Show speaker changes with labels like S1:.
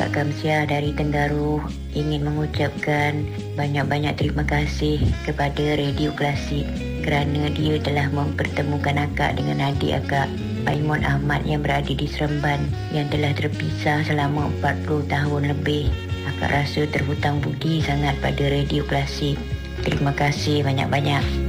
S1: Kak Kamsia dari Tenggaruh ingin mengucapkan banyak-banyak terima kasih kepada Radio Klasik kerana dia telah mempertemukan akak dengan adik akak Aimun Ahmad yang berada di Seremban yang telah terpisah selama 40 tahun lebih. Akak rasa terhutang budi sangat pada Radio Klasik. Terima kasih banyak-banyak.